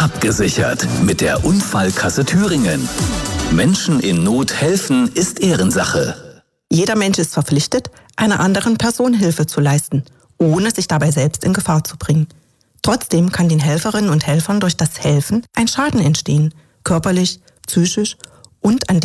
Abgesichert mit der Unfallkasse Thüringen. Menschen in Not helfen ist Ehrensache. Jeder Mensch ist verpflichtet, einer anderen Person Hilfe zu leisten, ohne sich dabei selbst in Gefahr zu bringen. Trotzdem kann den Helferinnen und Helfern durch das Helfen ein Schaden entstehen, körperlich, psychisch und an